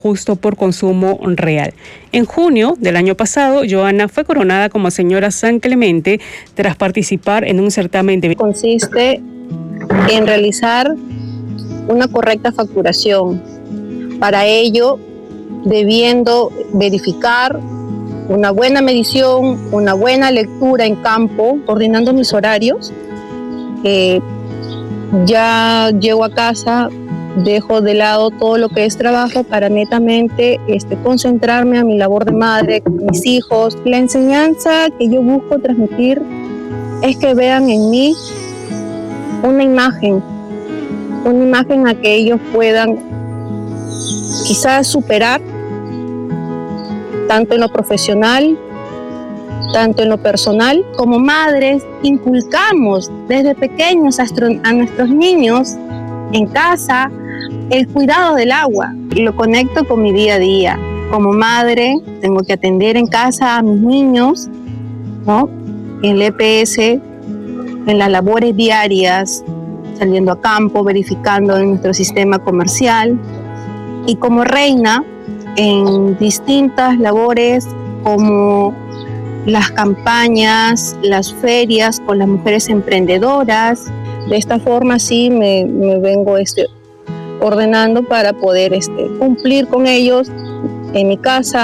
justo por consumo real. En junio del año pasado, Joana fue coronada como señora San Clemente tras participar en un certamen de... Consiste en realizar una correcta facturación. Para ello, debiendo verificar una buena medición, una buena lectura en campo, coordinando mis horarios. Ya llego a casa, dejo de lado todo lo que es trabajo para netamente concentrarme a mi labor de madre, con mis hijos. La enseñanza que yo busco transmitir es que vean en mí una imagen a que ellos puedan quizás superar, tanto en lo profesional, tanto en lo personal. Como madres, inculcamos desde pequeños a nuestros niños en casa el cuidado del agua, y lo conecto con mi día a día. Como madre, tengo que atender en casa a mis niños, ¿no? En el EPS, en las labores diarias, saliendo a campo, verificando en nuestro sistema comercial. Y como reina, en distintas labores como las campañas, las ferias con las mujeres emprendedoras. De esta forma sí me vengo ordenando para poder cumplir con ellos en mi casa.